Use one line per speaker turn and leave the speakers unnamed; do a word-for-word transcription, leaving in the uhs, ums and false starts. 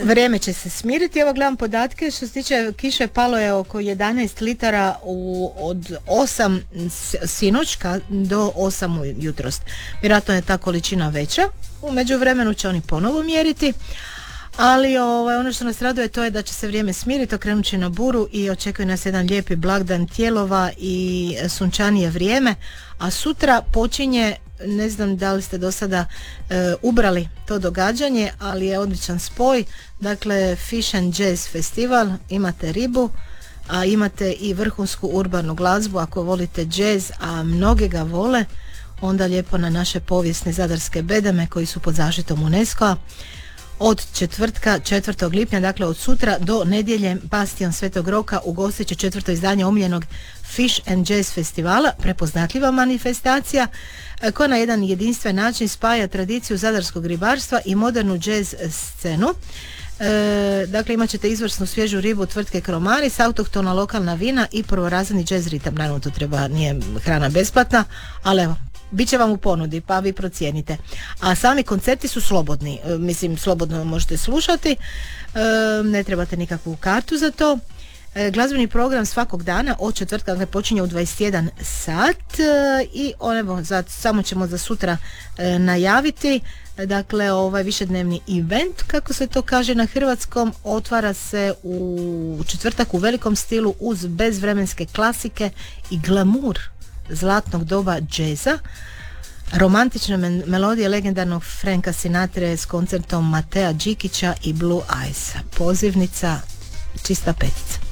Vrijeme će se smiriti. Evo gledam podatke, što se tiče kiše palo je oko jedanaest litara u, od osam sinoćka do osam jutros. Vjerojatno je ta količina veća. U međuvremenu će oni ponovo mjeriti. Ali ovaj, ono što nas raduje to je da će se vrijeme smiriti, okrenut će na buru i očekuje nas jedan lijepi blagdan Tijelova i sunčanije vrijeme, a sutra počinje, ne znam da li ste do sada e, ubrali to događanje, ali je odličan spoj, dakle Fish and Jazz festival, imate ribu, a imate i vrhunsku urbanu glazbu, ako volite jazz, a mnoge ga vole, onda lijepo na naše povijesne zadarske bedeme koji su pod zaštitom UNESCO-a. Od četvrtka četvrtog lipnja, dakle od sutra do nedjelje, Bastion Svetog Roka ugostit će četvrto izdanje omiljenog Fish and Jazz festivala, prepoznatljiva manifestacija koja na jedan jedinstven način spaja tradiciju zadarskog ribarstva i modernu jazz scenu. E, dakle imat ćete izvrsnu svježu ribu tvrtke Kromaris, autohtona lokalna vina i prvorazredni jazz ritam. Naravno to treba, nije hrana besplatna, ali evo, bit će vam u ponudi, pa vi procijenite. A sami koncerti su slobodni, e, mislim slobodno možete slušati, e, ne trebate nikakvu kartu za to. E, glazbeni program svakog dana od četvrtka dakle, počinje u dvadeset jedan sat e, i on, evo, za, samo ćemo za sutra e, najaviti. Dakle, ovaj višednevni event, kako se to kaže na hrvatskom, otvara se u četvrtak u velikom stilu uz bezvremenske klasike i glamur zlatnog doba džeza, romantične melodije legendarnog Franka Sinatre s koncertom Matea Đikića i Blue Eyes. Pozivnica čista petica.